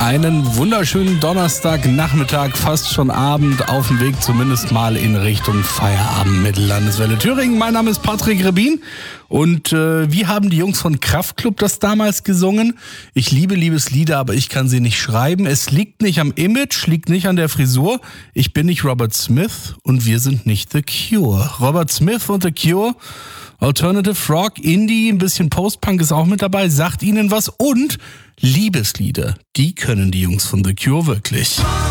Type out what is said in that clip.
Einen wunderschönen Donnerstagnachmittag, fast schon Abend, auf dem Weg zumindest mal in Richtung Feierabend Mittellandeswelle Thüringen. Mein Name ist Patrick Rebin und wie haben die Jungs von Kraftklub das damals gesungen? Ich liebe Liebeslieder, aber ich kann sie nicht schreiben. Es liegt nicht am Image, liegt nicht an der Frisur. Ich bin nicht Robert Smith und wir sind nicht The Cure. Robert Smith und The Cure, Alternative Rock, Indie, ein bisschen Post-Punk ist auch mit dabei, sagt ihnen was und Liebeslieder, die können die Jungs von The Cure wirklich.